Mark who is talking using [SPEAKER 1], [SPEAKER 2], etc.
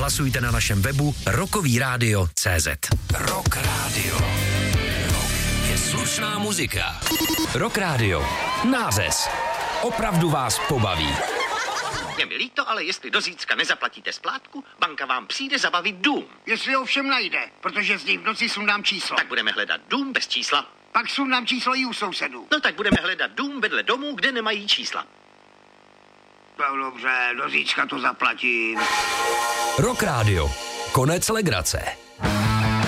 [SPEAKER 1] hlasujte na našem webu rockovyradio.cz. Rock Radio. Rock je slušná muzika. Rock Radio. Nářez. Opravdu vás pobaví.
[SPEAKER 2] Je mi líto, ale jestli do zítřka nezaplatíte splátku, banka vám přijde zabavit dům.
[SPEAKER 3] Jestli ho všem najde, protože z něj v noci sundám číslo.
[SPEAKER 2] Tak budeme hledat dům bez čísla.
[SPEAKER 3] Pak sundám číslo i u sousedů.
[SPEAKER 2] No tak budeme hledat dům vedle domů, kde nemají čísla.
[SPEAKER 3] No dobře, do zítřka to zaplatím.
[SPEAKER 1] Rock Radio. Konec legrace.